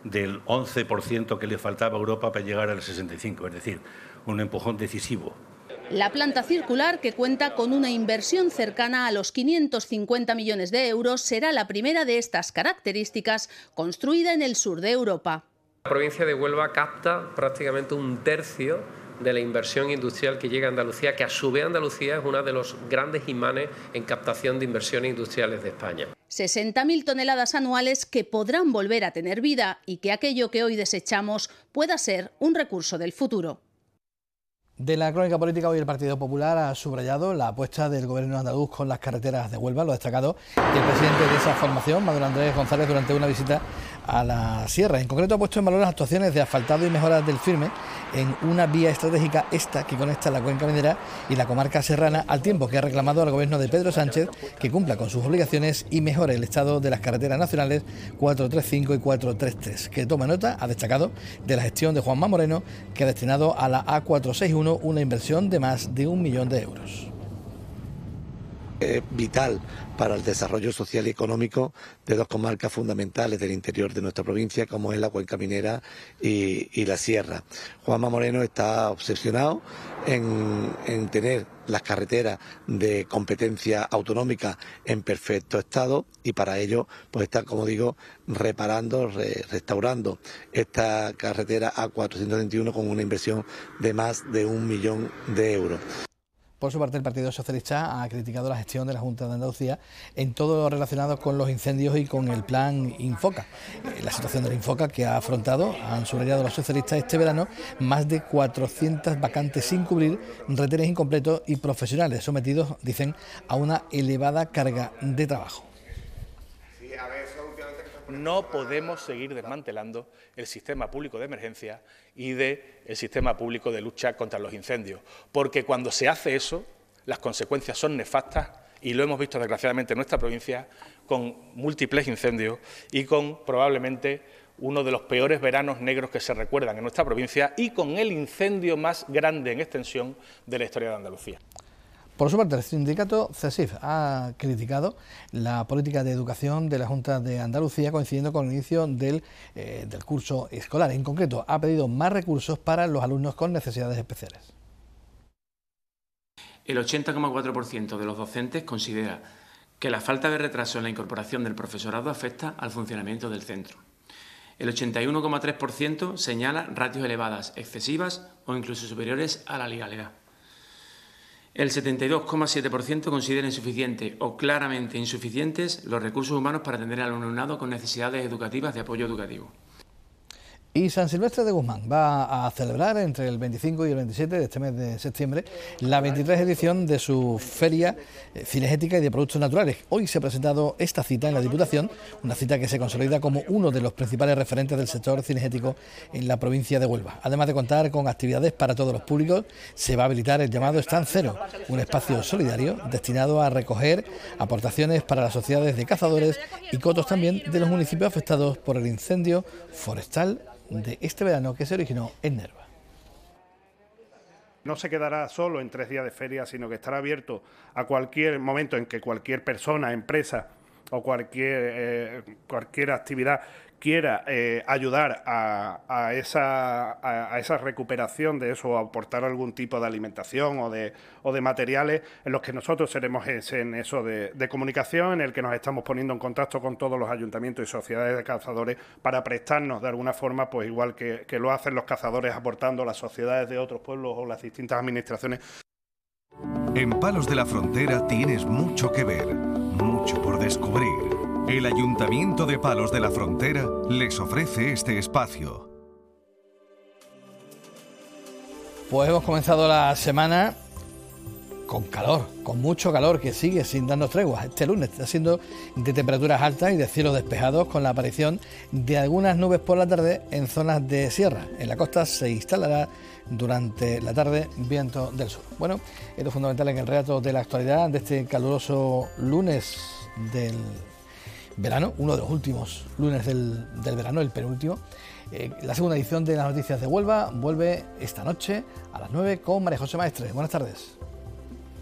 del 11% que le faltaba a Europa para llegar al 65%, es decir, un empujón decisivo. La planta circular, que cuenta con una inversión cercana a los 550 millones de euros, será la primera de estas características construida en el sur de Europa. La provincia de Huelva capta prácticamente un tercio de la inversión industrial que llega a Andalucía, que a su vez Andalucía es uno de los grandes imanes en captación de inversiones industriales de España. 60.000 toneladas anuales que podrán volver a tener vida y que aquello que hoy desechamos pueda ser un recurso del futuro. De la crónica política, hoy el Partido Popular ha subrayado la apuesta del gobierno andaluz con las carreteras de Huelva. Lo ha destacado el presidente de esa formación, Manuel Andrés González, durante una visita a la sierra. En concreto ha puesto en valor las actuaciones de asfaltado y mejoras del firme en una vía estratégica, esta que conecta la cuenca minera y la comarca serrana, al tiempo que ha reclamado al gobierno de Pedro Sánchez que cumpla con sus obligaciones y mejore el estado de las carreteras nacionales 435 y 433. Que toma nota, ha destacado, de la gestión de Juanma Moreno, que ha destinado a la A461 una inversión de más de 1 millón de euros. Vital para el desarrollo social y económico de dos comarcas fundamentales del interior de nuestra provincia, como es la cuenca minera y la sierra. Juanma Moreno está obsesionado en tener las carreteras de competencia autonómica en perfecto estado, y para ello pues está, como digo, reparando, restaurando esta carretera A431 con una inversión de más de 1 millón de euros. Por su parte, el Partido Socialista ha criticado la gestión de la Junta de Andalucía en todo lo relacionado con los incendios y con el plan Infoca. La situación del Infoca que ha afrontado, han subrayado los socialistas este verano, más de 400 vacantes sin cubrir, retenes incompletos y profesionales sometidos, dicen, a una elevada carga de trabajo. No podemos seguir desmantelando el sistema público de emergencia y el sistema público de lucha contra los incendios, porque cuando se hace eso, las consecuencias son nefastas, y lo hemos visto desgraciadamente en nuestra provincia, con múltiples incendios y con probablemente uno de los peores veranos negros que se recuerdan en nuestra provincia, y con el incendio más grande en extensión de la historia de Andalucía. Por su parte, el sindicato CESIF ha criticado la política de educación de la Junta de Andalucía, coincidiendo con el inicio del curso escolar. En concreto, ha pedido más recursos para los alumnos con necesidades especiales. El 80,4% de los docentes considera que la falta de retraso en la incorporación del profesorado afecta al funcionamiento del centro. El 81,3% señala ratios elevadas, excesivas o incluso superiores a la legalidad. El 72,7% considera insuficiente o claramente insuficientes los recursos humanos para atender al alumnado con necesidades educativas de apoyo educativo. Y San Silvestre de Guzmán va a celebrar entre el 25 y el 27 de este mes de septiembre la 23 edición de su feria cinegética y de productos naturales. Hoy se ha presentado esta cita en la Diputación, una cita que se consolida como uno de los principales referentes del sector cinegético en la provincia de Huelva. Además de contar con actividades para todos los públicos, se va a habilitar el llamado Stand Cero, un espacio solidario destinado a recoger aportaciones para las sociedades de cazadores y cotos también de los municipios afectados por el incendio forestal de este verano que se originó en Nerva. No se quedará solo en 3 días de feria, sino que estará abierto a cualquier momento en que cualquier persona, empresa o cualquier actividad quiera ayudar a esa recuperación de eso, o aportar algún tipo de alimentación o de materiales, en los que nosotros seremos en eso de comunicación, en el que nos estamos poniendo en contacto con todos los ayuntamientos y sociedades de cazadores para prestarnos de alguna forma, pues igual que lo hacen los cazadores aportando a las sociedades de otros pueblos o las distintas administraciones. En Palos de la Frontera tienes mucho que ver, mucho por descubrir. El Ayuntamiento de Palos de la Frontera les ofrece este espacio. Pues hemos comenzado la semana con calor, con mucho calor, que sigue sin darnos tregua. Este lunes está siendo de temperaturas altas y de cielos despejados, con la aparición de algunas nubes por la tarde en zonas de sierra. En la costa se instalará durante la tarde viento del sur. Bueno, esto es fundamental en el relato de la actualidad de este caluroso lunes del verano, uno de los últimos lunes del verano, el penúltimo. La segunda edición de las noticias de Huelva vuelve esta noche a las 9 con María José Maestre. Buenas tardes.